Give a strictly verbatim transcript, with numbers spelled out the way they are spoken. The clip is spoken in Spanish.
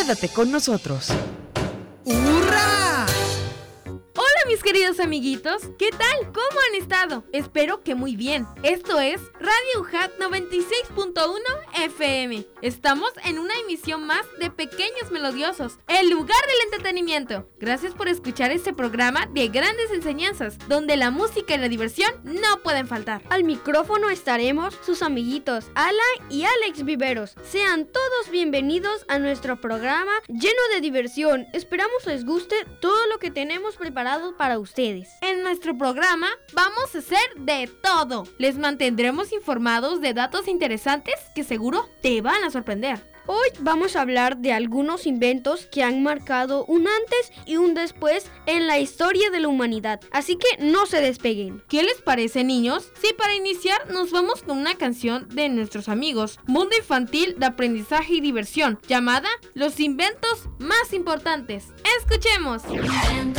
Quédate con nosotros. ¡Hurra! Hola mis queridos amiguitos, ¿qué tal? ¿Cómo han estado? Espero que muy bien. Esto es Radio UJAT noventa y seis punto uno F M. Estamos en una emisión más de Pequeños Melodiosos, el lugar del entretenimiento. Gracias por escuchar este programa de grandes enseñanzas, donde la música y la diversión no pueden faltar. Al micrófono estaremos sus amiguitos Alan y Alex Viveros. Sean todos bienvenidos a nuestro programa lleno de diversión. Esperamos les guste todo lo que tenemos preparado para ustedes. En nuestro programa vamos a hacer de todo. Les mantendremos informados de datos interesantes que seguro te van a sorprender. Hoy vamos a hablar de algunos inventos que han marcado un antes y un después en la historia de la humanidad. Así que no se despeguen. ¿Qué les parece, niños? Sí, para iniciar nos vamos con una canción de nuestros amigos Mundo Infantil de Aprendizaje y Diversión, llamada Los Inventos Más Importantes. ¡Escuchemos! Invento